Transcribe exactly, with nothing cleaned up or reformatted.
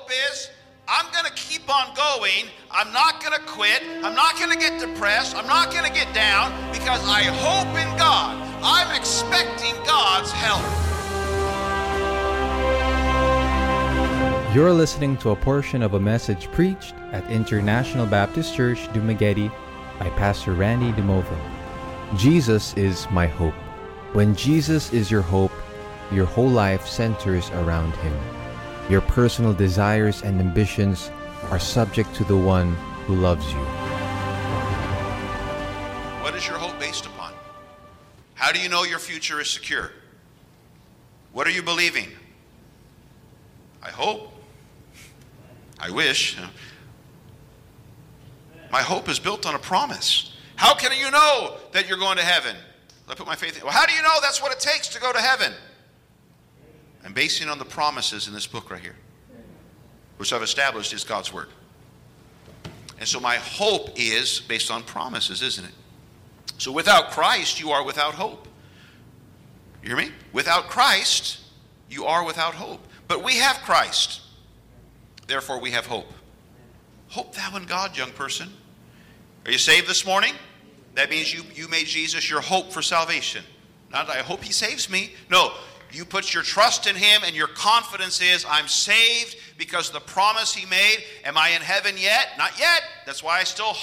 hope is I'm going to keep on going. I'm not going to quit. I'm not going to get depressed. I'm not going to get down because I hope in God. I'm expecting God's help. You're listening to a portion of a message preached at International Baptist Church, Dumaguete by Pastor Randy DeMova. Jesus is my hope. When Jesus is your hope, your whole life centers around Him. Your personal desires and ambitions are subject to the one who loves you. What is your hope based upon? How do you know your future is secure? What are you believing? I hope. I wish. My hope is built on a promise. How can you know that you're going to heaven? I put my faith in. Well, how do you know that's what it takes to go to heaven? I'm basing it on the promises in this book right here, which I've established is God's Word. And so my hope is based on promises, isn't it? So without Christ, you are without hope. You hear me? Without Christ, you are without hope. But we have Christ. Therefore, we have hope. Hope thou in God, young person. Are you saved this morning? That means you, you made Jesus your hope for salvation. Not, I hope He saves me. No. You put your trust in Him and your confidence is, I'm saved because of the promise He made. Am I in heaven yet? Not yet. That's why I still